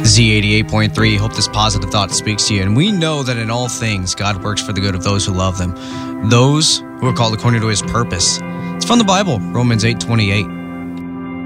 Z88.3. Hope this positive thought speaks to you. And we know that in all things, God works for the good of those who love them, those who are called according to his purpose. It's from the Bible, Romans 8:28.